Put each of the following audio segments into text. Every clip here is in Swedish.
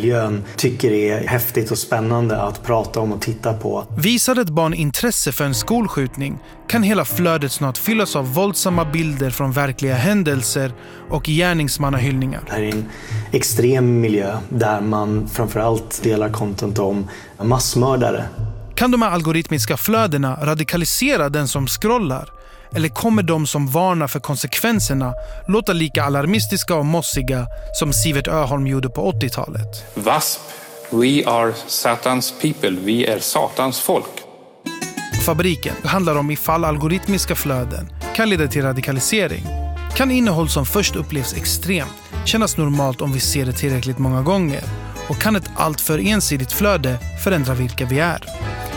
miljön tycker det är häftigt och spännande att prata om och titta på. Visar ett barn intresse för en skolskjutning kan hela flödet snart fyllas av våldsamma bilder från verkliga händelser och gärningsmannahyllningar. Det här är en extrem miljö där man framförallt delar content om massmördare. Kan de här algoritmiska flödena radikalisera den som scrollar? Eller kommer de som varnar för konsekvenserna låta lika alarmistiska och mossiga som Sivert Öholm gjorde på 80-talet? Wasp, we are Satans people, vi är Satans folk. Fabriken handlar om ifall algoritmiska flöden kan leda till radikalisering. Kan innehåll som först upplevs extremt kännas normalt om vi ser det tillräckligt många gånger? Och kan ett alltför ensidigt flöde förändra vilka vi är?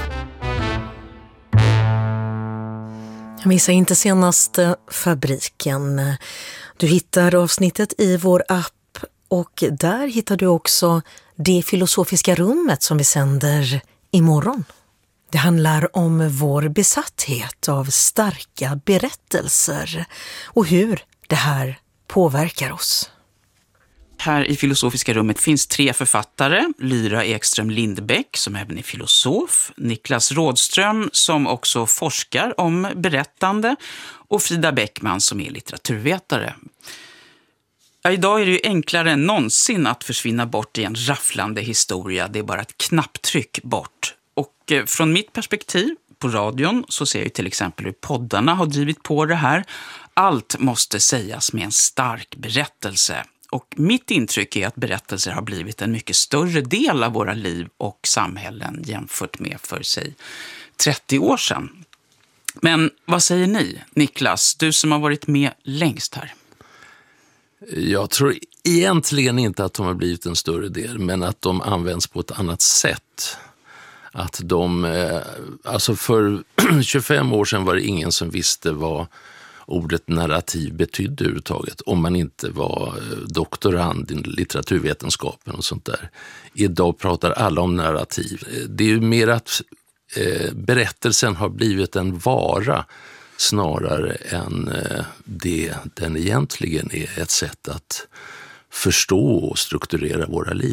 Jag missar inte senaste Fabriken. Du hittar avsnittet i vår app och där hittar du också det filosofiska rummet som vi sänder imorgon. Det handlar om vår besatthet av starka berättelser och hur det här påverkar oss. Här i Filosofiska rummet finns 3 författare. Lyra Ekström Lindbäck som även är filosof, Niklas Rådström som också forskar om berättande och Frida Bäckman som är litteraturvetare. Ja, idag är det ju enklare än någonsin att försvinna bort i en rafflande historia. Det är bara ett knapptryck bort. Och från mitt perspektiv på radion så ser jag till exempel hur poddarna har drivit på det här. Allt måste sägas med en stark berättelse. Och mitt intryck är att berättelser har blivit en mycket större del av våra liv och samhällen jämfört med för sig 30 år sedan. Men vad säger ni, Niklas, du som har varit med längst här? Jag tror egentligen inte att de har blivit en större del, men att de används på ett annat sätt. Att de, alltså för 25 år sedan var det ingen som visste vad ordet narrativ betydde överhuvudtaget, om man inte var doktorand i litteraturvetenskapen och sånt där. Idag pratar alla om narrativ. Det är ju mer att berättelsen har blivit en vara snarare än det den egentligen är, ett sätt att förstå och strukturera våra liv.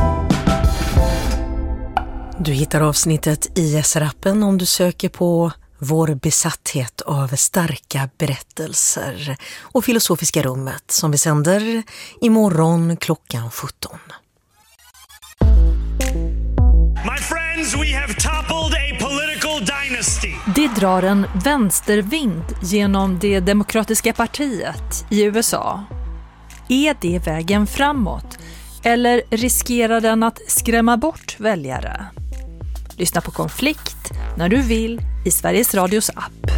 Du hittar avsnittet i SR-appen om du söker på vår besatthet av starka berättelser och Filosofiska rummet som vi sänder imorgon klockan 17. My friends, we have toppled a political dynasty. Det drar en vänstervind genom det demokratiska partiet i USA. Är det vägen framåt? Eller riskerar den att skrämma bort väljare? Lyssna på Konflikt när du vill i Sveriges Radios app.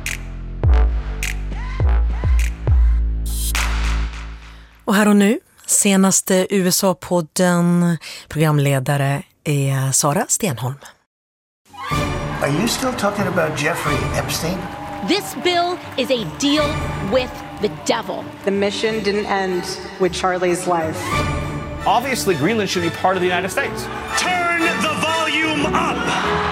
Och här och nu, senaste USA-podden, programledare är Sara Stenholm. Are you still talking about Jeffrey Epstein? This bill is a deal with the devil. The mission didn't end with Charlie's life. Obviously, Greenland should be part of the United States. Turn the volume up!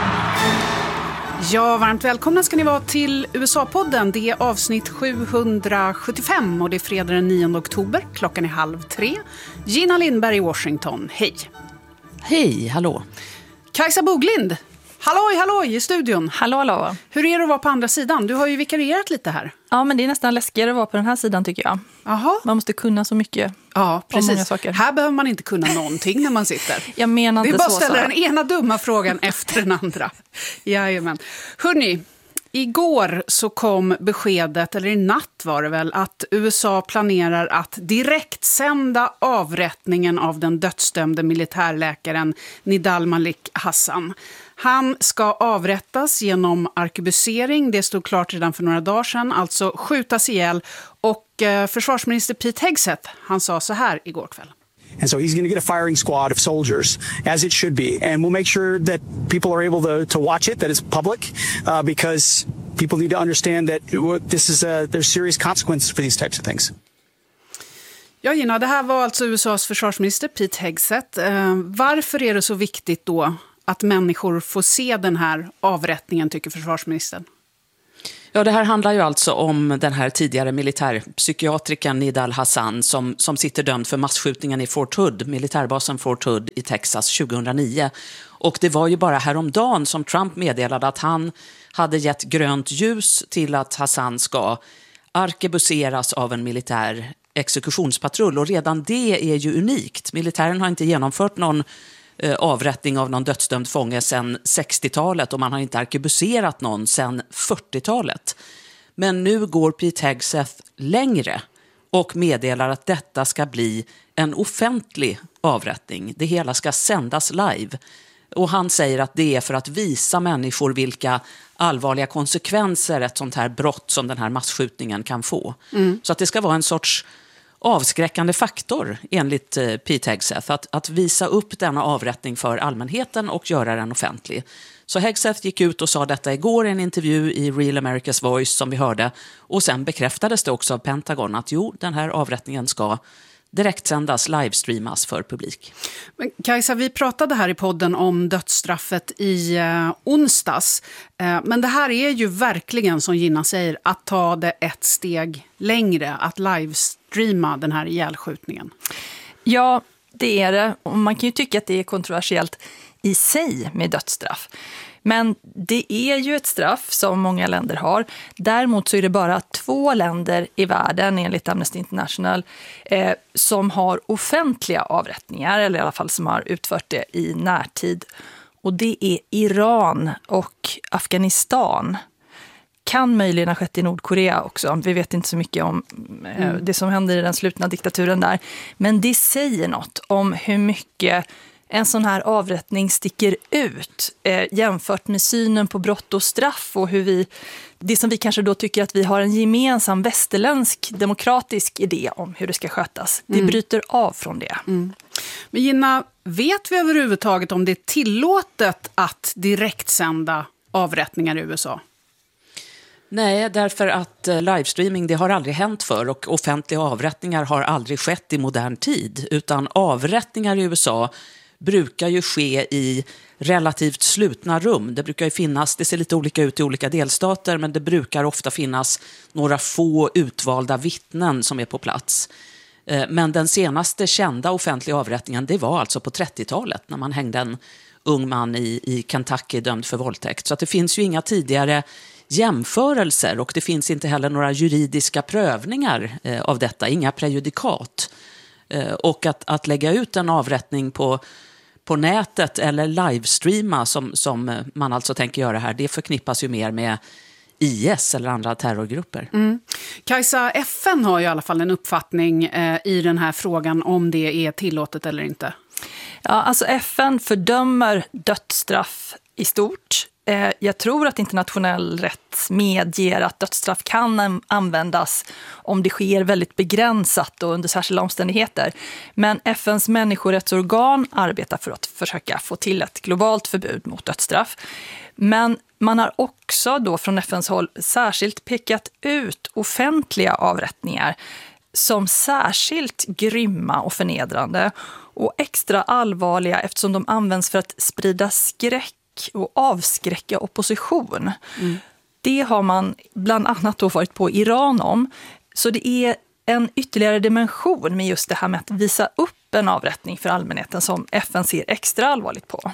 Ja, varmt välkomna ska ni vara till USA-podden. Det är avsnitt 775 och det är fredag den 9 oktober. Klockan är 2:30. Gina Lindberg i Washington, hej. Hej, hallå. Kajsa Boglind, halloj i studion. Hallå. Hur är det att vara på andra sidan? Du har ju vikarierat lite här. Ja, men det är nästan läskigare att vara på den här sidan tycker jag. Aha. Man måste kunna så mycket. Ja, precis. Många saker. Här behöver man inte kunna någonting när man sitter. Jag menar inte så. Det är bara att ställa den ena dumma frågan efter den andra. Jajamän. Hörrni, igår så kom beskedet, eller i natt var det väl, att USA planerar att direkt sända avrättningen av den dödsdömde militärläkaren Nidal Malik Hassan. Han ska avrättas genom arkebusering, det stod klart redan för några dagar sedan, alltså skjutas ihjäl. Och försvarsminister Pete Hegseth, han sa så här igår kväll. And so he's going to get a firing squad of soldiers, as it should be. And we'll make sure that people are able to watch it, that it's public, because people need to understand that this is there's serious consequences for these types of things. Ja, Gina, det här var alltså USAs försvarsminister Pete Hegseth. Varför är det så viktigt då att människor får se den här avrättningen, tycker försvarsministern? Ja, det här handlar ju alltså om den här tidigare militärpsykiatrikern Nidal Hasan som sitter dömd för massskjutningen i Fort Hood, militärbasen Fort Hood i Texas 2009. Och det var ju bara häromdagen som Trump meddelade att han hade gett grönt ljus till att Hasan ska arkebuseras av en militär exekutionspatrull. Och redan det är ju unikt. Militären har inte genomfört någon avrättning av någon dödsdömd fånge sedan 60-talet och man har inte arkebuserat någon sedan 40-talet. Men nu går Pete Hegseth längre och meddelar att detta ska bli en offentlig avrättning. Det hela ska sändas live. Och han säger att det är för att visa människor vilka allvarliga konsekvenser ett sånt här brott som den här massskjutningen kan få. Så att det ska vara en sorts avskräckande faktor enligt Pete Hegseth att visa upp denna avrättning för allmänheten och göra den offentlig. Så Hegseth gick ut och sa detta igår i en intervju i Real America's Voice som vi hörde, och sen bekräftades det också av Pentagon att den här avrättningen ska direktsändas, livestreamas för publik. Men Kajsa, vi pratade här i podden om dödsstraffet i onsdags. Men det här är ju verkligen, som Gina säger, att ta det ett steg längre, att livestreama den här ihjälskjutningen. Ja, det är det. Och man kan ju tycka att det är kontroversiellt i sig med dödsstraff. Men det är ju ett straff som många länder har. Däremot så är det bara 2 länder i världen enligt Amnesty International som har offentliga avrättningar, eller i alla fall som har utfört det i närtid. Och det är Iran och Afghanistan. Kan möjligen ha skett i Nordkorea också. Vi vet inte så mycket om det som händer i den slutna diktaturen där. Men det säger något om hur mycket en sån här avrättning sticker ut jämfört med synen på brott och straff och hur det som vi kanske då tycker att vi har en gemensam västerländsk demokratisk idé om hur det ska skötas. Det bryter av från det. Men Gina, vet vi överhuvudtaget om det är tillåtet att direktsända avrättningar i USA? Nej, därför att livestreaming, det har aldrig hänt för, och offentliga avrättningar har aldrig skett i modern tid, utan avrättningar i USA brukar ju ske i relativt slutna rum. Det brukar ju finnas, det ser lite olika ut i olika delstater, men det brukar ofta finnas några få utvalda vittnen som är på plats. Men den senaste kända offentliga avrättningen, det var alltså på 30-talet när man hängde en ung man i Kentucky dömd för våldtäkt. Så att det finns ju inga tidigare jämförelser och det finns inte heller några juridiska prövningar av detta, inga prejudikat. Och att lägga ut en avrättning på nätet eller livestreama som man alltså tänker göra här, det förknippas ju mer med IS eller andra terrorgrupper. Kajsa, FN har ju i alla fall en uppfattning i den här frågan om det är tillåtet eller inte. Ja, alltså FN fördömer dödsstraff i stort. Jag tror att internationell rätt medger att dödsstraff kan användas om det sker väldigt begränsat och under särskilda omständigheter. Men FNs människorättsorgan arbetar för att försöka få till ett globalt förbud mot dödsstraff. Men man har också då från FNs håll särskilt pekat ut offentliga avrättningar som särskilt grymma och förnedrande och extra allvarliga eftersom de används för att sprida skräck och avskräcka opposition. Det har man bland annat då varit på Iran om. Så det är en ytterligare dimension med just det här med att visa upp en avrättning för allmänheten som FN ser extra allvarligt på.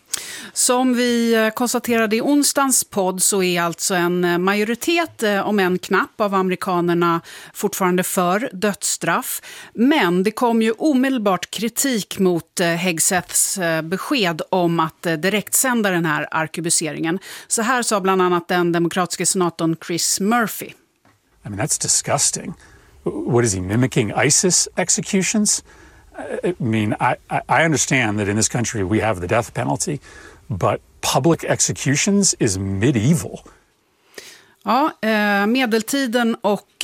Som vi konstaterade i onsdagens podd så är alltså en majoritet, om en knapp, av amerikanerna fortfarande för dödsstraff. Men det kom ju omedelbart kritik mot Hegseths besked om att direktsända den här arkebuseringen. Så här sa bland annat den demokratiska senatorn Chris Murphy. I mean, that's disgusting. What is he mimicking? ISIS executions? I mean, I understand that in this country we have the death penalty, but public executions is medieval. Ja, medeltiden och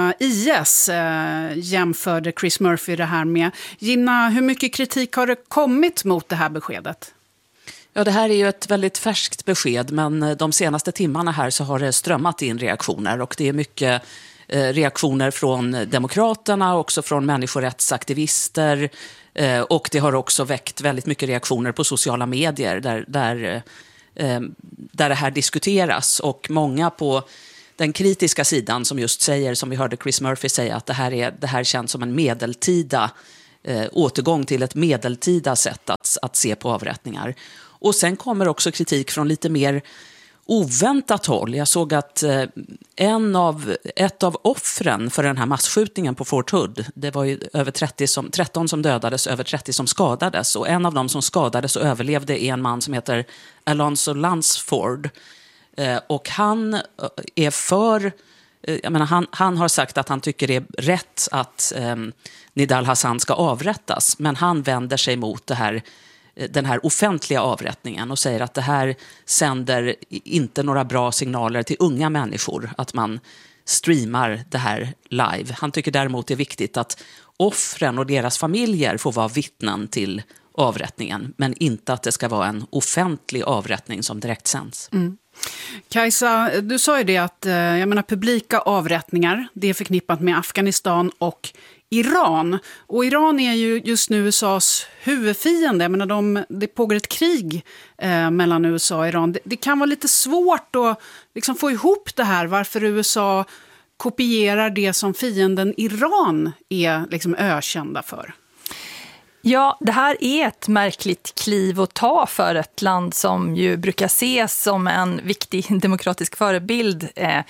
IS jämförde Chris Murphy det här med. Gina, hur mycket kritik har det kommit mot det här beskedet? Ja, det här är ju ett väldigt färskt besked, men de senaste timmarna här så har det strömmat in reaktioner och det är mycket reaktioner från demokraterna, också från människorättsaktivister och det har också väckt väldigt mycket reaktioner på sociala medier där det här diskuteras och många på den kritiska sidan som just säger, som vi hörde Chris Murphy säga, att det här känns som en medeltida återgång till ett medeltida sätt att se på avrättningar. Och sen kommer också kritik från lite mer oväntat håll. Jag såg att ett av offren för den här massskjutningen på Fort Hood, det var ju över 13 som dödades, över 30 som skadades, och en av dem som skadades och överlevde är en man som heter Alonzo Lunsford. Och han är han har sagt att han tycker det är rätt att Nidal Hasan ska avrättas, men han vänder sig mot den här offentliga avrättningen och säger att det här sänder inte några bra signaler till unga människor, att man streamar det här live. Han tycker däremot det är viktigt att offren och deras familjer får vara vittnen till avrättningen, men inte att det ska vara en offentlig avrättning som direkt sänds. Mm. Kajsa, du sa ju det att publika avrättningar, det är förknippat med Afghanistan och Iran. Och Iran är ju just nu USAs huvudfiende. Det pågår ett krig mellan USA och Iran. Det kan vara lite svårt att liksom få ihop det här, varför USA kopierar det som fienden Iran är liksom ökända för. Ja, det här är ett märkligt kliv att ta för ett land som ju brukar ses som en viktig demokratisk förebild.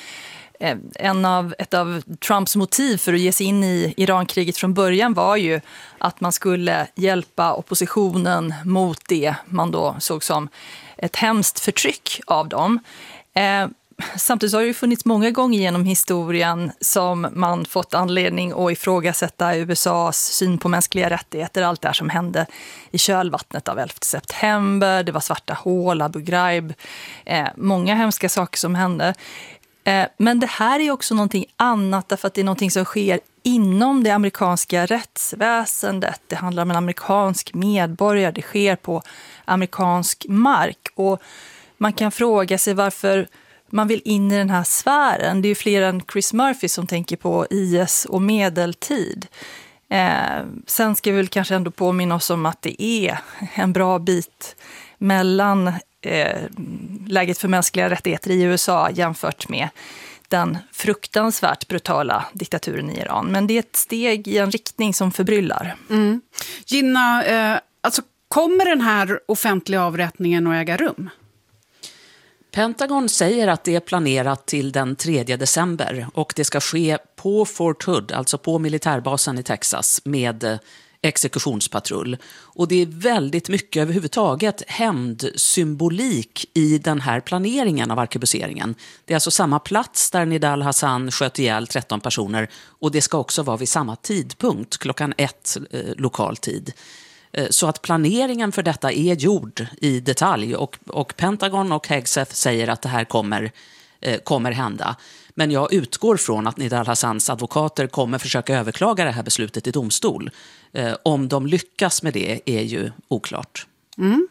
Ett av Trumps motiv för att ge sig in i Irankriget från början var ju att man skulle hjälpa oppositionen mot det man då såg som ett hemskt förtryck av dem. Samtidigt har det ju funnits många gånger genom historien som man fått anledning att ifrågasätta USAs syn på mänskliga rättigheter. Allt det här som hände i kölvattnet av 11 september, det var svarta hål, Abu Ghraib, många hemska saker som hände. Men det här är också någonting annat, därför att det är någonting som sker inom det amerikanska rättsväsendet. Det handlar om en amerikansk medborgare, det sker på amerikansk mark. Och man kan fråga sig varför man vill in i den här sfären. Det är ju fler än Chris Murphy som tänker på IS och medeltid. Sen ska vi väl kanske ändå påminna oss om att det är en bra bit mellan läget för mänskliga rättigheter i USA jämfört med den fruktansvärt brutala diktaturen i Iran. Men det är ett steg i en riktning som förbryllar. Mm. Gina, kommer den här offentliga avrättningen att äga rum? Pentagon säger att det är planerat till den 3 december och det ska ske på Fort Hood, alltså på militärbasen i Texas, med exekutionspatrull. Och det är väldigt mycket överhuvudtaget hämndsymbolik i den här planeringen av arkebuseringen. Det är alltså samma plats där Nidal Hasan sköt ihjäl 13 personer, och det ska också vara vid samma tidpunkt, 1:00 lokal tid. Så att planeringen för detta är gjord i detalj, och Pentagon och Hegseth säger att det här kommer hända. Men jag utgår från att Nidal Hassans advokater kommer försöka överklaga det här beslutet i domstol. Om de lyckas med det är ju oklart. Mm.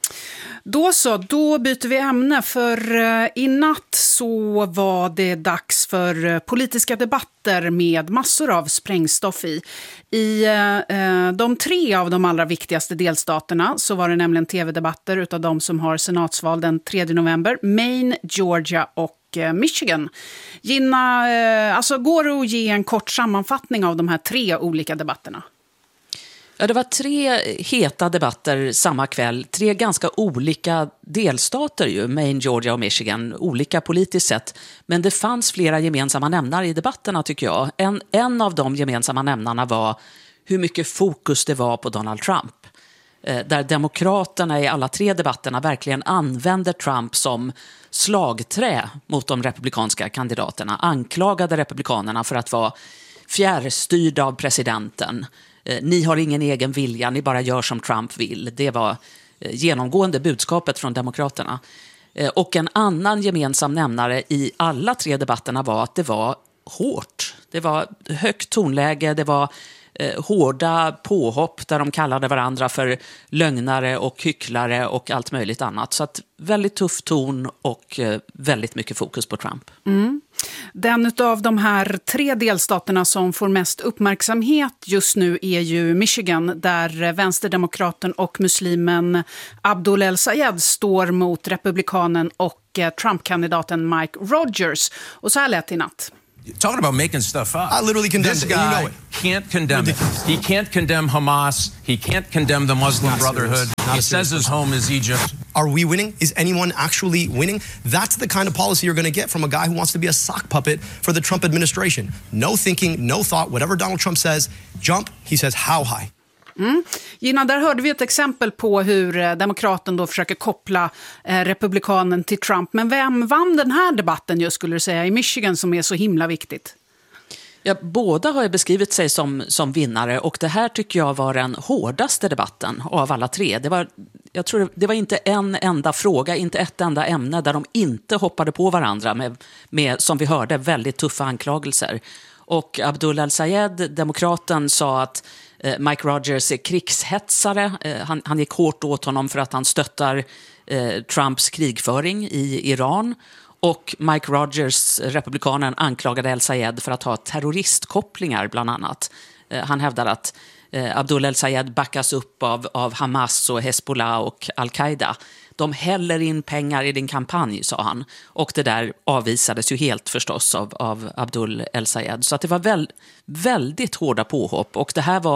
Då byter vi ämne, för i natt så var det dags för politiska debatter med massor av sprängstoff i. I de 3 av de allra viktigaste delstaterna så var det nämligen tv-debatter utav de som har senatsval den 3 november. Maine, Georgia och Michigan. Gina, går det att ge en kort sammanfattning av de här 3 olika debatterna? Ja, det var 3 heta debatter samma kväll. 3 ganska olika delstater ju, Maine, Georgia och Michigan. Olika politiskt sett. Men det fanns flera gemensamma nämnare i debatterna, tycker jag. En av de gemensamma nämnarna var hur mycket fokus det var på Donald Trump. Där demokraterna i alla 3 debatterna verkligen använder Trump som slagträ mot de republikanska kandidaterna. Anklagade republikanerna för att vara fjärrstyrda av presidenten. Ni har ingen egen vilja, ni bara gör som Trump vill. Det var genomgående budskapet från demokraterna. Och en annan gemensam nämnare i alla 3 debatterna var att det var hårt. Det var högt tonläge, det var hårda påhopp där de kallade varandra för lögnare och hycklare och allt möjligt annat. Så att väldigt tuff ton och väldigt mycket fokus på Trump. Mm. Den av de här 3 delstaterna som får mest uppmärksamhet just nu är ju Michigan, där vänsterdemokraten och muslimen Abdul El-Sayed står mot republikanen och och Trump-kandidaten Mike Rogers. Och så här lät i natt. Talking about making stuff up. I literally condemned this it, guy and you know it. Can't condemn it. He can't condemn Hamas. He can't condemn the Muslim Brotherhood. He says his home is Egypt. Are we winning? Is anyone actually winning? That's the kind of policy you're going to get from a guy who wants to be a sock puppet for the Trump administration. No thinking, no thought. Whatever Donald Trump says, jump. He says how high. Gina, där hörde vi ett exempel på hur demokraten då försöker koppla republikanen till Trump. Men vem vann den här debatten just, skulle du säga, i Michigan, som är så himla viktigt? Ja, båda har ju beskrivit sig som vinnare, och det här tycker jag var den hårdaste debatten av alla tre. Jag tror det var inte en enda fråga, inte ett enda ämne där de inte hoppade på varandra med som vi hörde, väldigt tuffa anklagelser. Och Abdul El-Sayed, demokraten, sa att Mike Rogers är krigshetsare. Han gick hårt åt honom för att han stöttar Trumps krigföring i Iran. Och Mike Rogers, republikanen, anklagade El-Sayed för att ha terroristkopplingar bland annat. Han hävdar att Abdul El-Sayed backas upp av Hamas och Hezbollah och Al-Qaida. De häller in pengar i din kampanj, sa han. Och det där avvisades ju helt förstås av Abdul El-Sayed. Så att det var väldigt hårda påhopp. Och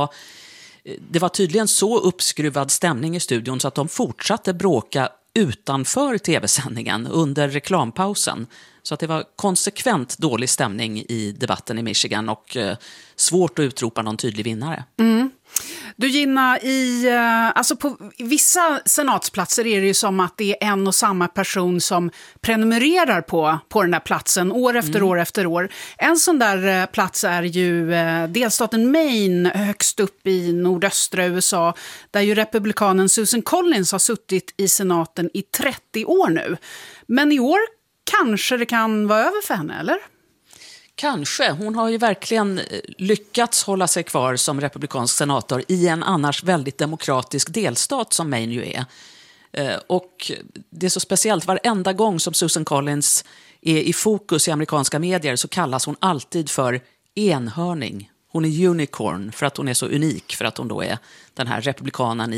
det var tydligen så uppskruvad stämning i studion så att de fortsatte bråka utanför tv-sändningen under reklampausen. Så att det var konsekvent dålig stämning i debatten i Michigan och svårt att utropa någon tydlig vinnare. Du, Gina, alltså på vissa senatsplatser är det ju som att det är en och samma person som prenumererar på den här platsen år efter år efter år. En sån där plats är ju delstaten Maine, högst upp i nordöstra USA, där ju republikanen Susan Collins har suttit i senaten i 30 år nu. Men i år kanske det kan vara över för henne, eller? Kanske. Hon har ju verkligen lyckats hålla sig kvar som republikansk senator i en annars väldigt demokratisk delstat som Maine ju är. Och det är så speciellt, varenda gång som Susan Collins är i fokus i amerikanska medier så kallas hon alltid för enhörning. Hon är unicorn för att hon är så unik, för att hon då är den här republikanen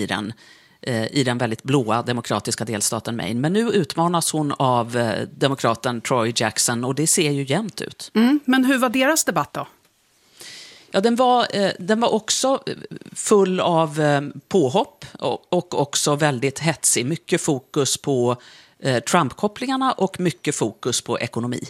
i den väldigt blåa demokratiska delstaten Maine. Men nu utmanas hon av demokraten Troy Jackson och det ser ju jämnt ut. Men hur var deras debatt då? Ja, den var också full av påhopp och också väldigt hetsig. Mycket fokus på Trump-kopplingarna och mycket fokus på ekonomi.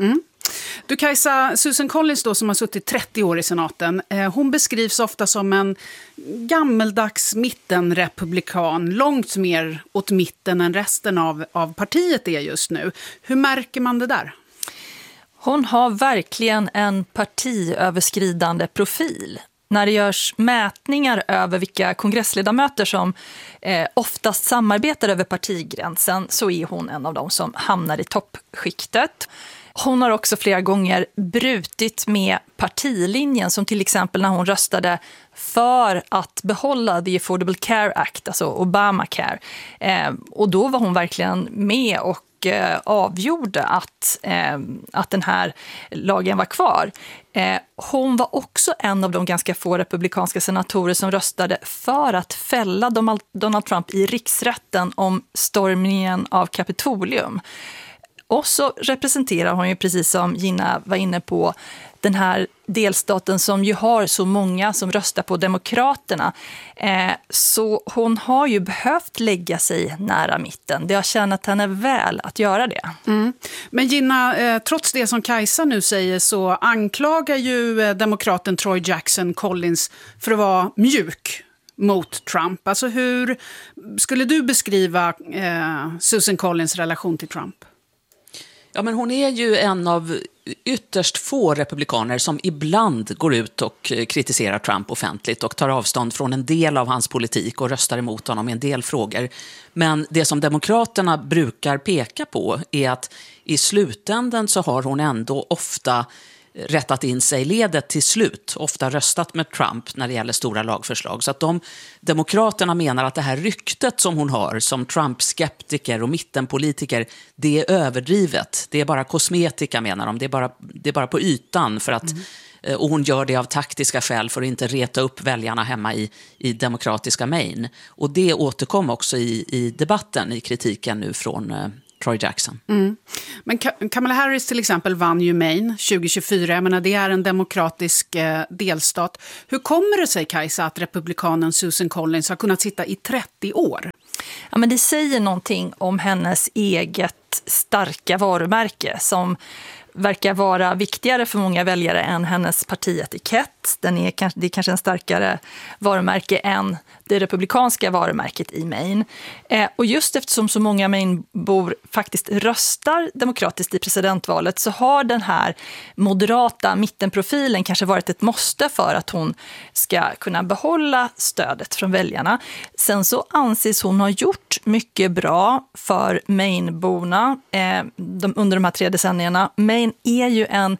Du, Kajsa, Susan Collins då, som har suttit 30 år i senaten, hon beskrivs ofta som en gammeldags mittenrepublikan, långt mer åt mitten än resten av partiet är just nu. Hur märker man det där? Hon har verkligen en partiöverskridande profil. När det görs mätningar över vilka kongressledamöter som oftast samarbetar över partigränsen så är hon en av dem som hamnar i toppskiktet. Hon har också flera gånger brutit med partilinjen, som till exempel när hon röstade för att behålla the Affordable Care Act, alltså Obamacare. Och då var hon verkligen med och avgjorde att den här lagen var kvar. Hon var också en av de ganska få republikanska senatorer som röstade för att fälla Donald Trump i riksrätten om stormningen av Kapitolium. Och så representerar hon ju, precis som Gina var inne på, den här delstaten som ju har så många som röstar på Demokraterna. Så hon har ju behövt lägga sig nära mitten. Det har tjänat henne väl att göra det. Men Gina, trots det som Kajsa nu säger så anklagar ju demokraten Troy Jackson Collins för att vara mjuk mot Trump. Alltså hur skulle du beskriva Susan Collins relation till Trump? Ja, men hon är ju en av ytterst få republikaner som ibland går ut och kritiserar Trump offentligt och tar avstånd från en del av hans politik och röstar emot honom i en del frågor. Men det som demokraterna brukar peka på är att i slutänden så har hon ändå ofta rättat in sig i ledet till slut, ofta röstat med Trump när det gäller stora lagförslag. Så att demokraterna menar att det här ryktet som hon har som Trump-skeptiker och mittenpolitiker, det är överdrivet. Det är bara kosmetika, menar de. Det är bara på ytan för att och hon gör det av taktiska skäl för att inte reta upp väljarna hemma i demokratiska Maine. Och det återkom också i debatten, i kritiken nu Troy Jackson. Men Kamala Harris till exempel vann ju Maine 2024. Jag menar, det är en demokratisk delstat. Hur kommer det sig, Kajsa, att republikanen Susan Collins har kunnat sitta i 30 år? Ja, men det säger någonting om hennes eget starka varumärke som verkar vara viktigare för många väljare än hennes partietikett. Det är kanske en starkare varumärke än det republikanska varumärket i Maine. Och just eftersom så många Mainebor faktiskt röstar demokratiskt i presidentvalet så har den här moderata mittenprofilen kanske varit ett måste för att hon ska kunna behålla stödet från väljarna. Sen så anses hon ha gjort mycket bra för Maineborna under de här 3 decennierna. Maine är ju en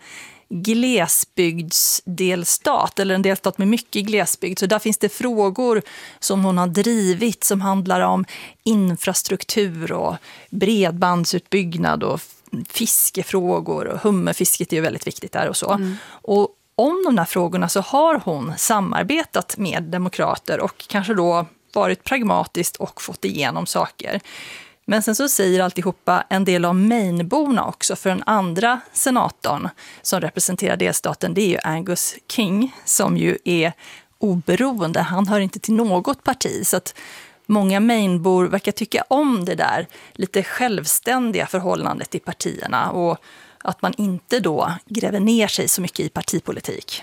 glesbygdsdelstat eller en delstat med mycket glesbygd. Så där finns det frågor som hon har drivit som handlar om infrastruktur och bredbandsutbyggnad och fiskefrågor. Och hummerfisket är ju väldigt viktigt där och så. Och om de här frågorna så har hon samarbetat med demokrater och kanske då varit pragmatiskt och fått igenom saker. Men sen så säger alltihopa en del om Maineborna också, för den andra senatorn som representerar delstaten, det är ju Angus King som ju är oberoende. Han hör inte till något parti, så att många Mainebor verkar tycka om det där lite självständiga förhållandet i partierna och att man inte då gräver ner sig så mycket i partipolitik.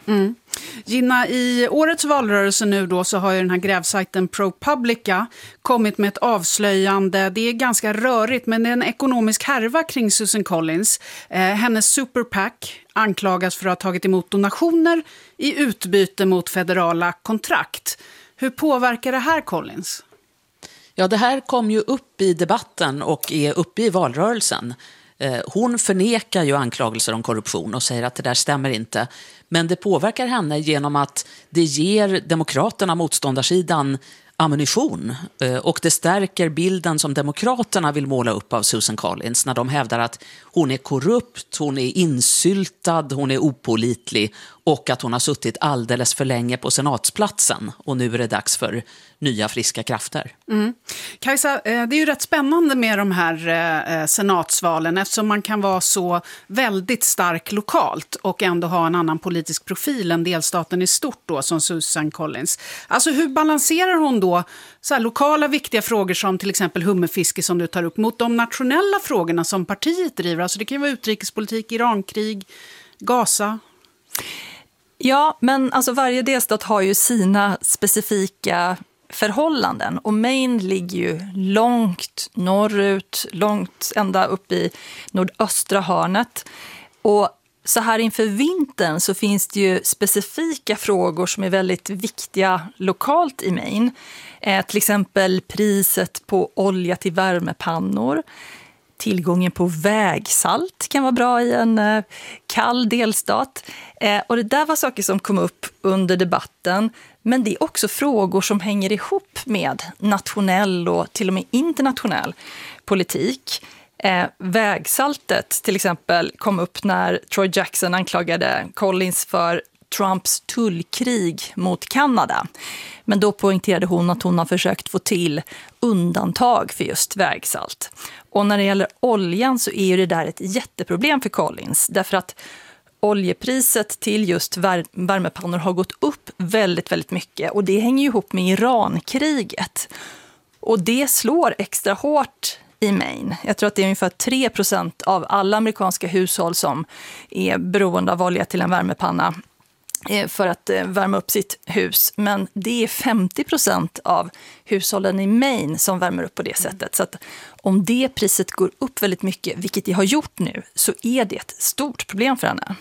Gina, i årets valrörelse nu då så har ju den här grävsajten ProPublica kommit med ett avslöjande. Det är ganska rörigt, men det är en ekonomisk härva kring Susan Collins. Hennes Super PAC anklagas för att ha tagit emot donationer i utbyte mot federala kontrakt. Hur påverkar det här Collins? Ja, det här kom ju upp i debatten och är uppe i valrörelsen. Hon förnekar ju anklagelser om korruption och säger att det där stämmer inte. Men det påverkar henne genom att det ger demokraterna, motståndarsidan, ammunition. Och det stärker bilden som demokraterna vill måla upp av Susan Collins när de hävdar att hon är korrupt, hon är insyltad, hon är opålitlig och att hon har suttit alldeles för länge på senatsplatsen och nu är det dags för nya friska krafter. Kajsa, det är ju rätt spännande med de här senatsvalen eftersom man kan vara så väldigt stark lokalt och ändå ha en annan politisk profil än delstaten i stort då, som Susan Collins. Alltså hur balanserar hon då så här lokala viktiga frågor som till exempel hummerfiske som du tar upp mot de nationella frågorna som partiet driver? Alltså det kan ju vara utrikespolitik, Irankrig, Gaza. Ja, men alltså varje delstat har ju sina specifika förhållanden och Maine ligger ju långt norrut, långt ända upp i nordöstra hörnet. Och så här inför vintern så finns det ju specifika frågor som är väldigt viktiga lokalt i Maine. Till exempel priset på olja till värmepannor. Tillgången på vägsalt kan vara bra i en kall delstat. Och det där var saker som kom upp under debatten. Men det är också frågor som hänger ihop med nationell och till och med internationell politik. Vägsaltet till exempel kom upp när Troy Jackson anklagade Collins för Trumps tullkrig mot Kanada. Men då poängterade hon att hon har försökt få till undantag för just vägsalt. Och när det gäller oljan så är ju det där ett jätteproblem för Collins. Därför att oljepriset till just värmepannor har gått upp väldigt, väldigt mycket. Och det hänger ju ihop med Irankriget. Och det slår extra hårt i Maine. Jag tror att det är ungefär 3% av alla amerikanska hushåll som är beroende av olja till en värmepanna för att värma upp sitt hus. Men det är 50% av hushållen i Maine som värmer upp på det sättet. Så att om det priset går upp väldigt mycket, vilket det har gjort nu, så är det ett stort problem för henne.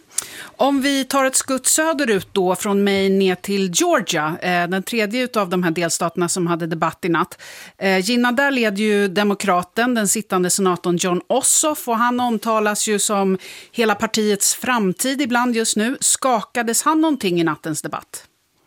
Om vi tar ett skutt söderut då från Maine ner till Georgia, den tredje av de här delstaterna som hade debatt i natt. Gina, där leder ju demokraten, den sittande senatorn Jon Ossoff, och han omtalas ju som hela partiets framtid ibland just nu. Skakades han någonting i nattens debatt?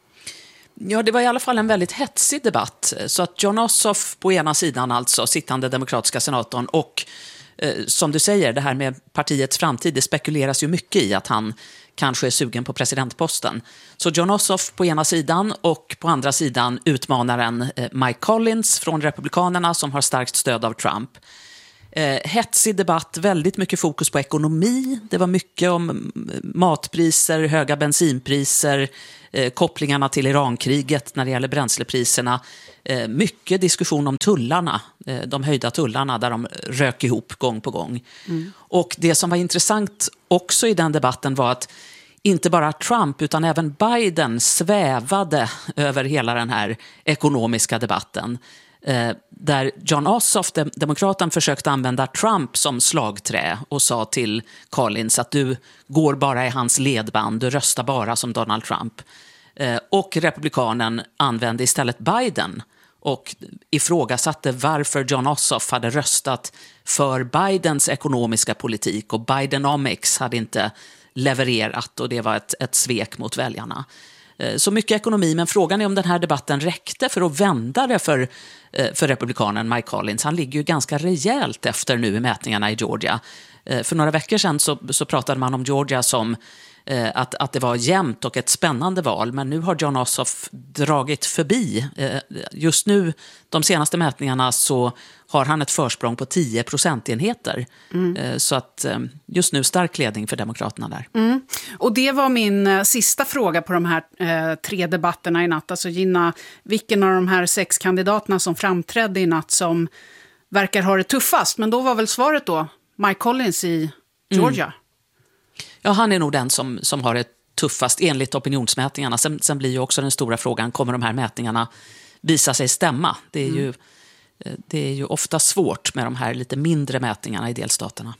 Ja, det var i alla fall en väldigt hetsig debatt. Så att Jon Ossoff på ena sidan, alltså sittande demokratiska senatorn, och som du säger, det här med partiets framtid, det spekuleras ju mycket i att han kanske är sugen på presidentposten. Så Jon Ossoff på ena sidan och på andra sidan utmanaren Mike Collins från Republikanerna som har starkt stöd av Trump. Hetsig debatt, väldigt mycket fokus på ekonomi. Det var mycket om matpriser, höga bensinpriser, kopplingarna till Irankriget när det gäller bränslepriserna. Mycket diskussion om tullarna, de höjda tullarna där de rök ihop gång på gång. Och det som var intressant också i den debatten var att inte bara Trump utan även Biden svävade över hela den här ekonomiska debatten. Där John Ossoff, demokraten, försökte använda Trump som slagträ och sa till Collins att du går bara i hans ledband, du röstar bara som Donald Trump. Och republikanen använde istället Biden och ifrågasatte varför John Ossoff hade röstat för Bidens ekonomiska politik och Bidenomics hade inte levererat och det var ett svek mot väljarna. Så mycket ekonomi, men frågan är om den här debatten räckte för att vända det för republikanen Mike Collins. Han ligger ju ganska rejält efter nu i mätningarna i Georgia. För några veckor sedan så pratade man om Georgia som att det var jämnt och ett spännande val, men nu har John Ossoff dragit förbi. Just nu, de senaste mätningarna, så har han ett försprång på 10 procentenheter. Så att just nu stark ledning för Demokraterna där. Och det var min sista fråga på de här 3 debatterna i natt. Alltså Gina, vilken av de här 6 kandidaterna som framträdde i natt som verkar ha det tuffast? Men då var väl svaret då Mike Collins i Georgia? Ja, han är nog den som har det tuffast enligt opinionsmätningarna. Sen blir ju också den stora frågan, kommer de här mätningarna visa sig stämma? Det är ju ofta svårt med de här lite mindre mätningarna i delstaterna.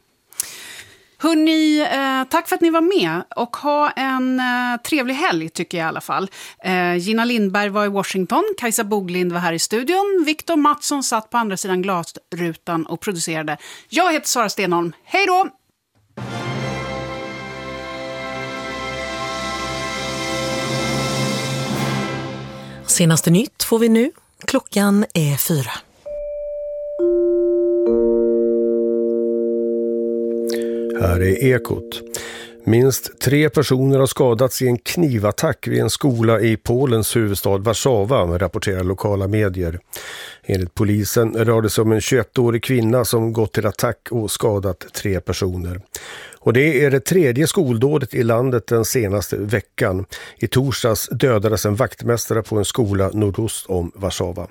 Hörrni, tack för att ni var med och ha en trevlig helg tycker jag i alla fall. Gina Lindberg var i Washington, Kajsa Boglind var här i studion, Viktor Mattsson satt på andra sidan glasrutan och producerade. Jag heter Sara Stenholm, hej då! Senaste nytt får vi nu. Klockan är 4. Här är Ekot. Minst 3 personer har skadats i en knivattack vid en skola i Polens huvudstad Warszawa, rapporterar lokala medier. Enligt polisen rör det sig om en 21-årig kvinna som gått till attack och skadat 3 personer. Och det är det 3:e skoldådet i landet den senaste veckan. I torsdags dödades en vaktmästare på en skola nordost om Warszawa.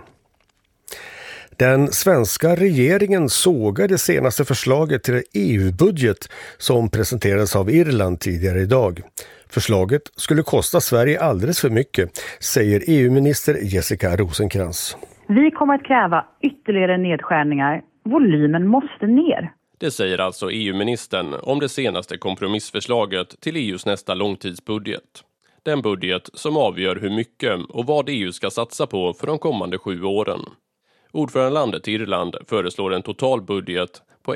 Den svenska regeringen sågar det senaste förslaget till EU-budget som presenterades av Irland tidigare idag. Förslaget skulle kosta Sverige alldeles för mycket, säger EU-minister Jessica Rosencrantz. Vi kommer att kräva ytterligare nedskärningar. Volymen måste ner. Det säger alltså EU-ministern om det senaste kompromissförslaget till EUs nästa långtidsbudget. Den budget som avgör hur mycket och vad EU ska satsa på för de kommande 7 åren. Ordförandelandet Irland föreslår en total budget på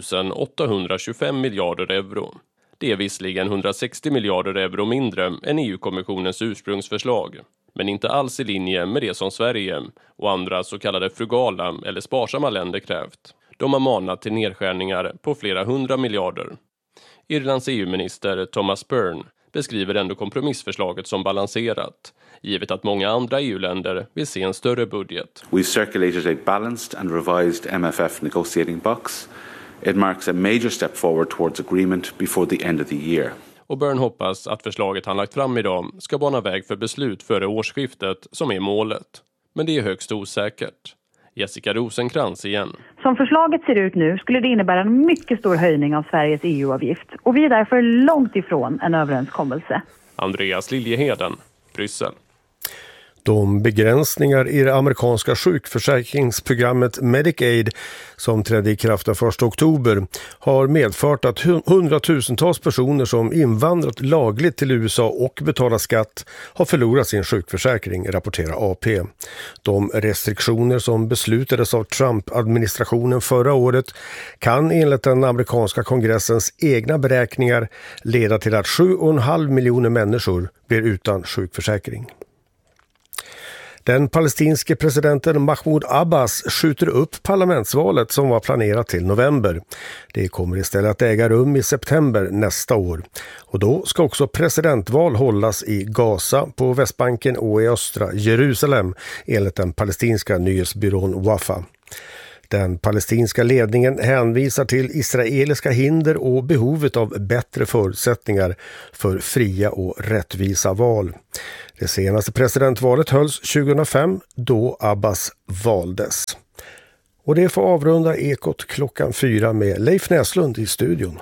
1825 miljarder euro. Det är visserligen 160 miljarder euro mindre än EU-kommissionens ursprungsförslag, men inte alls i linje med det som Sverige och andra så kallade frugala eller sparsamma länder krävt. De har manat till nedskärningar på flera 100 miljarder. Irlands EU-minister Thomas Byrne beskriver ändå kompromissförslaget som balanserat, givet att många andra EU-länder vill se en större budget. We circulated a balanced and revised MFF negotiating box. It marks a major step forward towards agreement before the end of the year. Och Byrne hoppas att förslaget han lagt fram idag ska bana väg för beslut före årsskiftet som är målet. Men det är högst osäkert. Jessica Rosencrantz igen. Som förslaget ser ut nu skulle det innebära en mycket stor höjning av Sveriges EU-avgift. Och vi är därför långt ifrån en överenskommelse. Andreas Liljeheden, Bryssel. De begränsningar i det amerikanska sjukförsäkringsprogrammet Medicaid som trädde i kraft den 1 oktober har medfört att hundratusentals personer som invandrat lagligt till USA och betalar skatt har förlorat sin sjukförsäkring, rapporterar AP. De restriktioner som beslutades av Trump-administrationen förra året kan enligt den amerikanska kongressens egna beräkningar leda till att 7,5 miljoner människor blir utan sjukförsäkring. Den palestinske presidenten Mahmoud Abbas skjuter upp parlamentsvalet som var planerat till november. Det kommer istället att äga rum i september nästa år. Och då ska också presidentval hållas i Gaza, på Västbanken och i östra Jerusalem enligt den palestinska nyhetsbyrån Wafa. Den palestinska ledningen hänvisar till israeliska hinder och behovet av bättre förutsättningar för fria och rättvisa val. Det senaste presidentvalet hölls 2005 då Abbas valdes. Och det får avrunda Ekot klockan 4 med Leif Näslund i studion.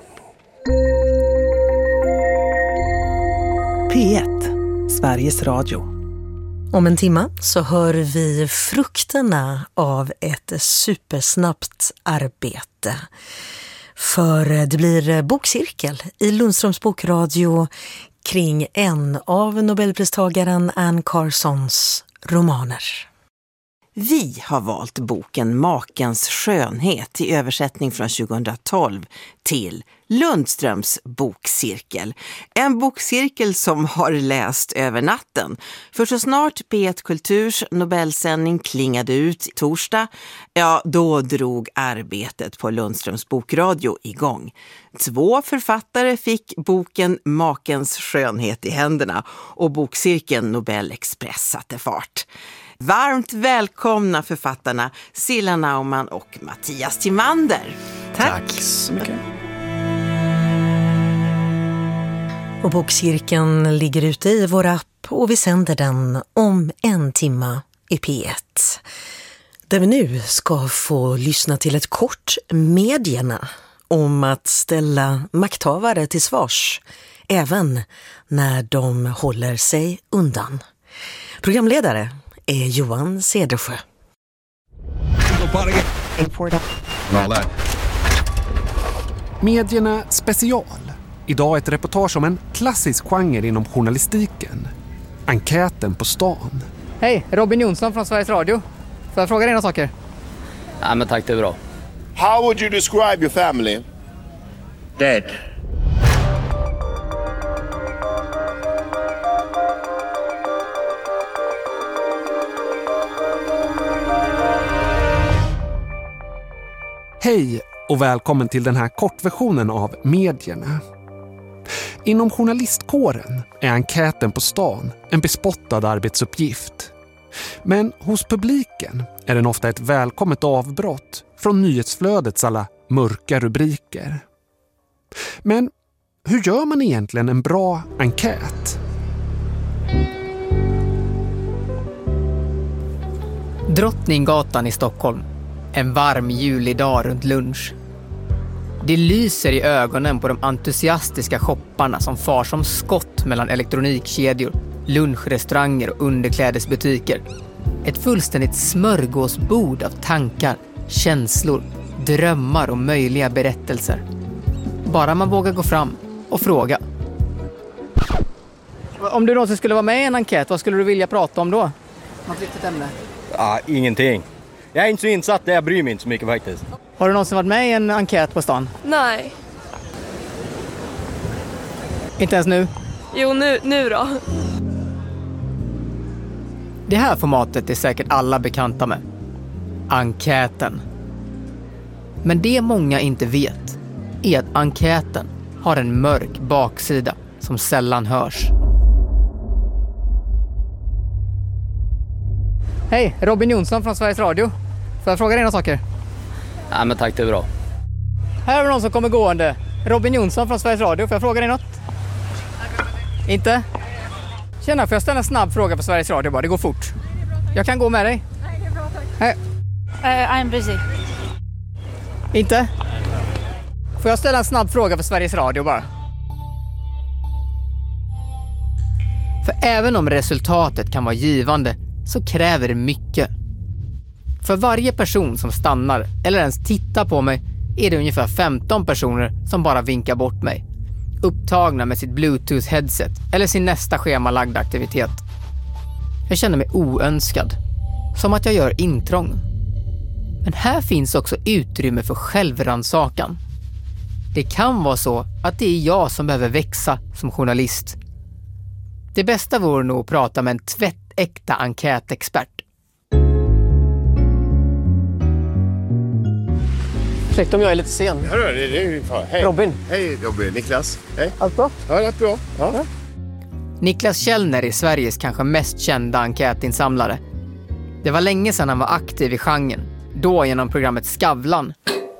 P1, Sveriges Radio. Om en timme så hör vi frukterna av ett supersnabbt arbete. För det blir bokcirkel i Lundströms bokradio kring en av Nobelpristagaren Anne Carsons romaner. Vi har valt boken Makens skönhet i översättning från 2012 till Lundströms bokcirkel. En bokcirkel som har läst över natten. För så snart P1 Kulturs Nobelsändning klingade ut torsdag, ja då drog arbetet på Lundströms bokradio igång. 2 författare fick boken Makens skönhet i händerna och bokcirkeln Nobel Express satte fart. Varmt välkomna författarna Silla Naumann och Mattias Timander. Tack så mycket. Och bokcirkeln ligger ute i vår app och vi sänder den om en timme i P1. Där vi nu ska få lyssna till ett kort medierna om att ställa makthavare till svars även när de håller sig undan. Programledare är Johan Cedersjö. Medierna special. Idag ett reportage om en klassisk genre inom journalistiken. Enkäten på stan. Hej, Robin Jonsson från Sveriges Radio. Får jag fråga dig några saker? Nej, men tack, det är bra. How would you describe your family? Dead. Hej och välkommen till den här kortversionen av medierna. Inom journalistkåren är enkäten på stan en bespottad arbetsuppgift. Men hos publiken är den ofta ett välkommet avbrott från nyhetsflödets alla mörka rubriker. Men hur gör man egentligen en bra enkät? Drottninggatan i Stockholm. En varm julidag runt lunch. Det lyser i ögonen på de entusiastiska shopparna som far som skott mellan elektronikkedjor, lunchrestauranger och underklädesbutiker. Ett fullständigt smörgåsbord av tankar, känslor, drömmar och möjliga berättelser. Bara man vågar gå fram och fråga. Om du någonsin skulle vara med i en enkät, vad skulle du vilja prata om då? Något viktigt ämne? Ingenting. Jag är inte så insatt där, jag bryr mig inte så mycket faktiskt. Har du någonsin varit med i en enkät på stan? Nej. Inte ens nu? Jo, nu då. Det här formatet är säkert alla bekanta med. Enkäten. Men det många inte vet är att enkäten har en mörk baksida som sällan hörs. Hej, Robin Jonsson från Sveriges Radio. Får jag fråga dig några saker? Nej, men tack, det är bra. Här är någon som kommer gående. Robin Jonsson från Sveriges Radio. Får jag fråga dig något? Inte? Tjena, får jag ställa en snabb fråga för Sveriges Radio bara? Det går fort. Jag kan gå med dig. Nej, det är bra, tack. Hej. I'm busy. Inte? Får jag ställa en snabb fråga för Sveriges Radio bara? För även om resultatet kan vara givande så kräver det mycket. För varje person som stannar eller ens tittar på mig är det ungefär 15 personer som bara vinkar bort mig. Upptagna med sitt Bluetooth-headset eller sin nästa schemalagda aktivitet. Jag känner mig oönskad. Som att jag gör intrång. Men här finns också utrymme för självrannsakan. Det kan vara så att det är jag som behöver växa som journalist. Det bästa vore nog att prata med en tvättäkta enkätexpert. Ursäkta om jag är lite sen. Hörru, det är fan. Hej. Robin. Hej Robin, Niklas. Hej. Allt bra? Ja, rätt bra. Ja. Niklas Källner är Sveriges kanske mest kända enkätinsamlare. Det var länge sedan han var aktiv i genren. då genom programmet Skavlan.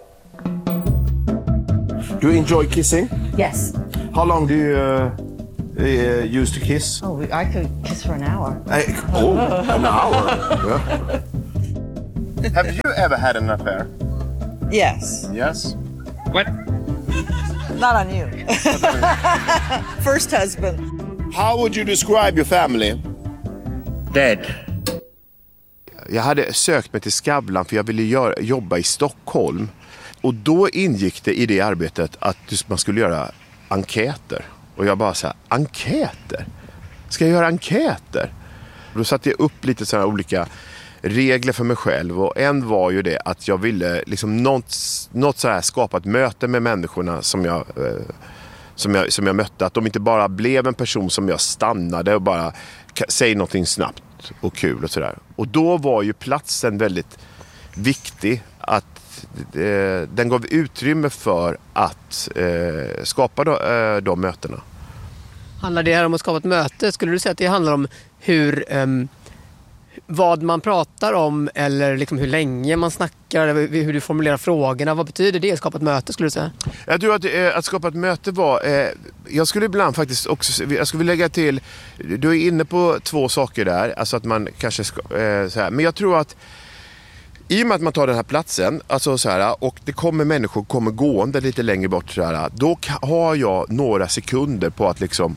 Do you enjoy kissing? Yes. How long do you use to kiss? Oh, I could kiss for an hour. An hour? Yeah. Have you ever had an affair? Yes. Yes. What? Not on you. First husband. How would you describe your family? Dead. Jag hade sökt mig till Skavlan för jag ville jobba i Stockholm. Och då ingick det i det arbetet att man skulle göra enkäter. Och jag bara så här, enkäter? Ska jag göra enkäter? Och då satte jag upp lite sådana olika regler för mig själv. Och en var ju det att jag ville liksom något så här skapa ett möte med människorna som jag mötte. Att de inte bara blev en person som jag stannade och bara säg någonting snabbt och kul och sådär. Och då var ju platsen väldigt viktig, att den gav utrymme för att skapa de mötena. Handlar det här om att skapa ett möte? Skulle du säga att det handlar om hur vad man pratar om, eller liksom hur länge man snackar, hur du formulerar frågorna? Vad betyder det att skapa ett möte, skulle du säga? Jag tror att skapa ett möte var... jag skulle ibland faktiskt också... Jag skulle lägga till... Du är inne på två saker där. Alltså att man kanske... så här, men jag tror att i och med att man tar den här platsen, alltså så här, och det kommer människor kommer gående lite längre bort så här, då har jag några sekunder på att liksom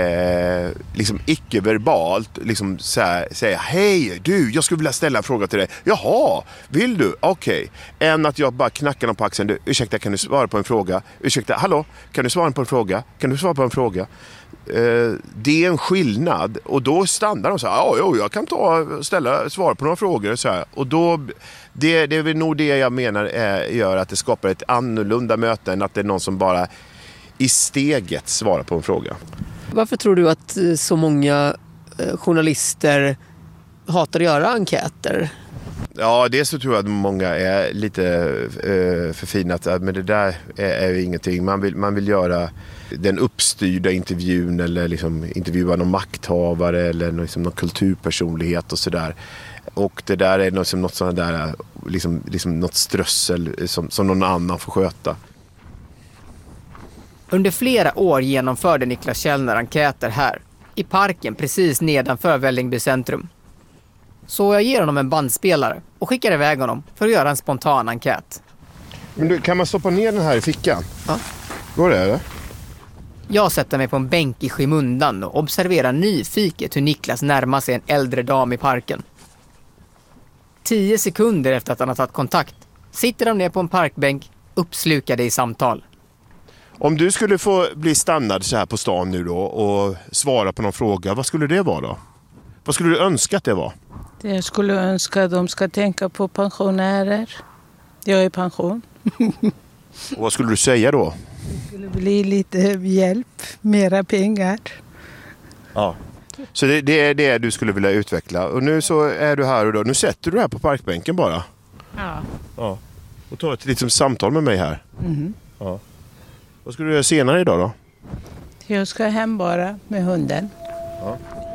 icke-verbalt liksom säga hej du, jag skulle vilja ställa en fråga till dig. Jaha, vill du? Okej. Än att jag bara knackar någon på axeln. Du, ursäkta, kan du svara på en fråga? Ursäkta, hallå, kan du svara på en fråga? Kan du svara på en fråga? Det är en skillnad. Och då stannar de så här, jag kan svara på några frågor så här. Och då, det är väl nog det jag menar gör att det skapar ett annorlunda möte än att det är någon som bara i steget svarar på en fråga. Varför tror du att så många journalister hatar att göra enkäter? Ja, det så tror jag att många är lite förfinat. Men det där är ju ingenting. Man vill göra den uppstyrda intervjun eller liksom intervjua någon makthavare eller liksom någon kulturpersonlighet och sådär. Och det där är liksom något sådant där, liksom något strössel som någon annan får sköta. Under flera år genomförde Niklas Källner enkäter här, i parken precis nedanför Vällingby centrum. Så jag ger honom en bandspelare och skickar iväg honom för att göra en spontan enkät. Men du, kan man stoppa ner den här i fickan? Ja. Går det, eller? Jag sätter mig på en bänk i skymundan och observerar nyfiket hur Niklas närmar sig en äldre dam i parken. 10 sekunder efter att han har tagit kontakt sitter de ner på en parkbänk uppslukade i samtal. Om du skulle få bli stannad så här på stan nu då och svara på någon fråga, vad skulle det vara då? Vad skulle du önska att det var? Jag skulle önska att de ska tänka på pensionärer. Jag är pension. Och vad skulle du säga då? Det skulle bli lite hjälp, mera pengar. Ja. Så det är det du skulle vilja utveckla. Och nu så är du här och då. Nu sätter du här på parkbänken bara. Ja. Och tar ett litet samtal med mig här. Mm. Ja. Vad ska du göra senare idag då? Jag ska hem bara med hunden. Ja.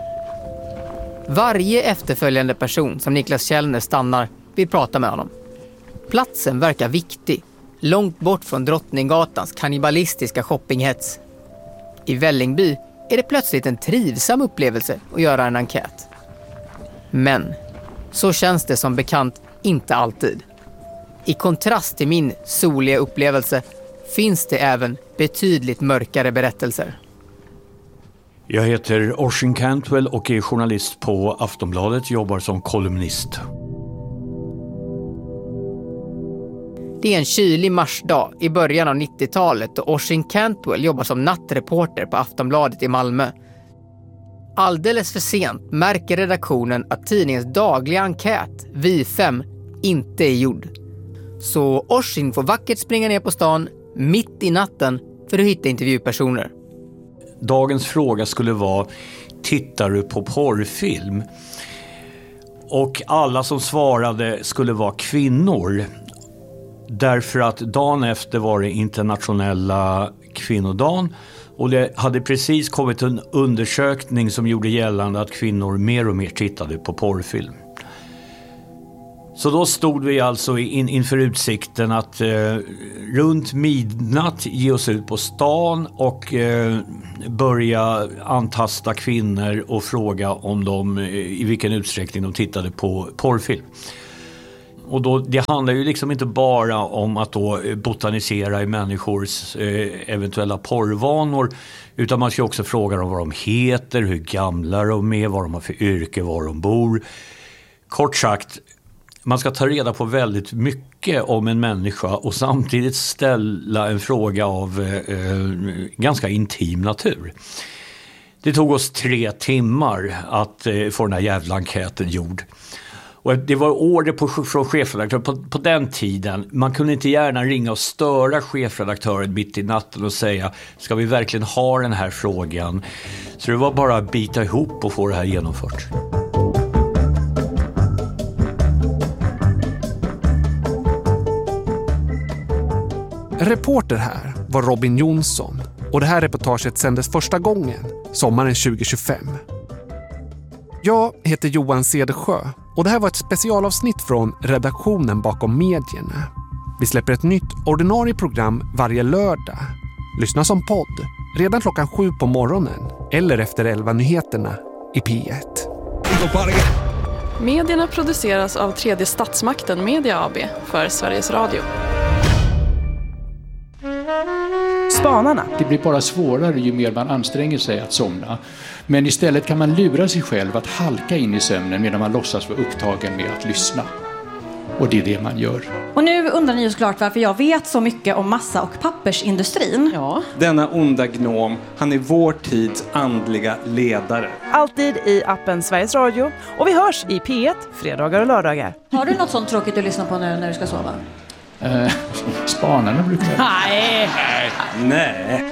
Varje efterföljande person som Niklas Källner stannar vill prata med honom. Platsen verkar viktig, långt bort från Drottninggatans kannibalistiska shoppinghets. I Vällingby är det plötsligt en trivsam upplevelse att göra en enkät. Men så känns det som bekant inte alltid. I kontrast till min soliga upplevelse finns det även betydligt mörkare berättelser. Jag heter Oisin Cantwell och är journalist på Aftonbladet, jobbar som kolumnist. Det är en kylig marsdag i början av 90-talet och Oisin Cantwell jobbar som nattreporter på Aftonbladet i Malmö. Alldeles för sent märker redaktionen att tidningens dagliga enkät, Vi 5, inte är gjord. Så Oisin får vackert springa ner på stan mitt i natten för att hitta intervjupersoner. Dagens fråga skulle vara: tittar du på porrfilm? Och alla som svarade skulle vara kvinnor. Därför att dagen efter var det internationella kvinnodagen. Och det hade precis kommit en undersökning som gjorde gällande att kvinnor mer och mer tittade på porrfilm. Så då stod vi alltså inför utsikten att runt midnatt ge oss ut på stan och börja antasta kvinnor och fråga om de i vilken utsträckning de tittade på porrfilm. Och då, det handlar ju liksom inte bara om att då botanisera i människors eventuella porrvanor, utan man ska också fråga dem vad de heter, hur gamla de är, vad de har för yrke, var de bor. Kort sagt, man ska ta reda på väldigt mycket om en människa och samtidigt ställa en fråga av ganska intim natur. Det tog oss 3 timmar att få den här jävla enkäten gjord. Och det var order från chefredaktören på den tiden. Man kunde inte gärna ringa och störa chefredaktören mitt i natten och säga, ska vi verkligen ha den här frågan? Så det var bara att bita ihop och få det här genomfört. Reporter här var Robin Jonsson och det här reportaget sändes första gången sommaren 2025. Jag heter Johan Cedersjö och det här var ett specialavsnitt från redaktionen bakom medierna. Vi släpper ett nytt ordinarie program varje lördag. Lyssna som podd redan klockan 7 på morgonen eller efter 11-nyheterna i P1. Medierna produceras av Tredje Statsmakten Media AB för Sveriges Radio. Spanarna. Det blir bara svårare ju mer man anstränger sig att somna. Men istället kan man lura sig själv att halka in i sömnen medan man låtsas vara upptagen med att lyssna. Och det är det man gör. Och nu undrar ni ju såklart varför jag vet så mycket om massa- och pappersindustrin. Ja. Denna onda gnom, han är vår tids andliga ledare. Alltid i appen Sveriges Radio. Och vi hörs i P1 fredagar och lördagar. Har du något sånt tråkigt att lyssna på nu när du ska sova? Spanarna brukar jag. Nej.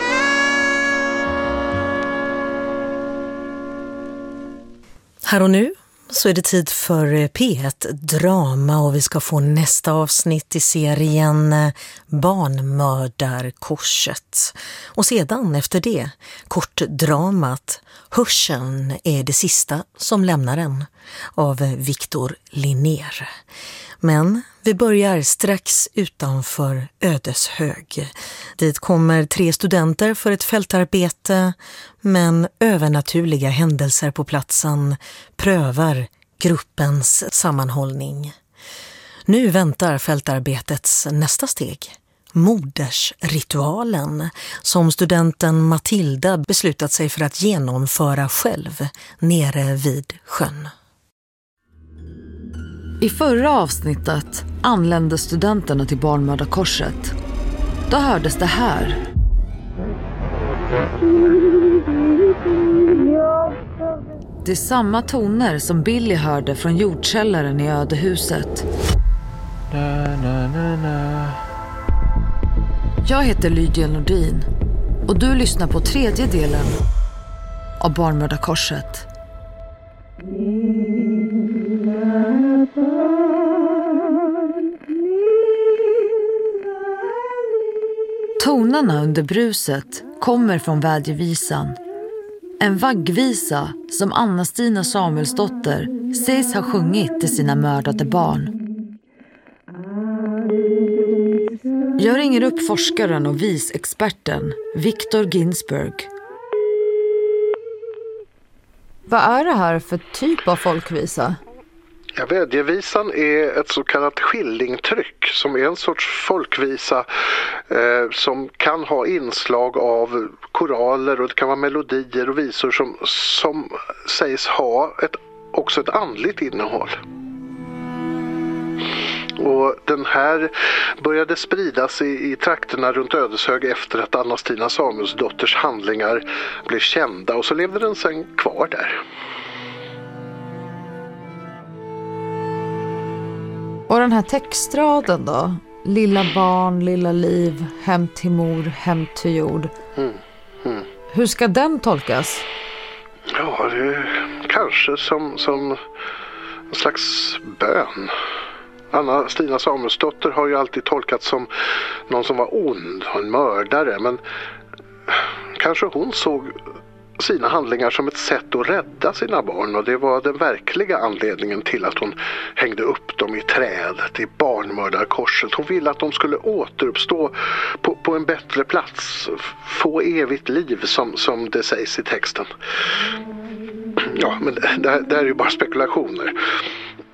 Här och nu så är det tid för P1 Drama och vi ska få nästa avsnitt i serien Barnmördarkorset. Och sedan efter det, kortdramat Hörseln är det sista som lämnar en av Victor Linnér. Men vi börjar strax utanför Ödeshög. Dit kommer 3 studenter för ett fältarbete, men övernaturliga händelser på platsen prövar gruppens sammanhållning. Nu väntar fältarbetets nästa steg, modersritualen, som studenten Matilda beslutat sig för att genomföra själv nere vid sjön. I förra avsnittet anlände studenterna till Barnmördarkorset. Då hördes det här. Det är samma toner som Billy hörde från jordkällaren i ödehuset. Jag heter Lydia Nordin och du lyssnar på 3:e delen av Barnmördarkorset. Tonerna under bruset kommer från vädjevisan. En vaggvisa som Anna-Stina Samuelsdotter sägs ha sjungit till sina mördade barn. Jag ringer upp forskaren och visexperten Victor Ginsburg. Vad är det här för typ av folkvisa? Ja, vädjevisan är ett så kallat skillingtryck som är en sorts folkvisa som kan ha inslag av koraler och det kan vara melodier och visor som sägs ha också ett andligt innehåll. Och den här började spridas i trakterna runt Ödeshög efter att Anna-Stina Samuelsdotters handlingar blev kända och så levde den sen kvar där. Och den här textraden då? Lilla barn, lilla liv, hem till mor, hem till jord. Hur ska den tolkas? Ja, det är kanske som en slags bön. Anna-Stina Samuelsdotter har ju alltid tolkats som någon som var ond och en mördare. Men kanske hon såg sina handlingar som ett sätt att rädda sina barn, och det var den verkliga anledningen till att hon hängde upp dem i trädet i barnmördarkorset. Hon ville att de skulle återuppstå på en bättre plats, få evigt liv som det sägs i texten. Ja, men det här är ju bara spekulationer.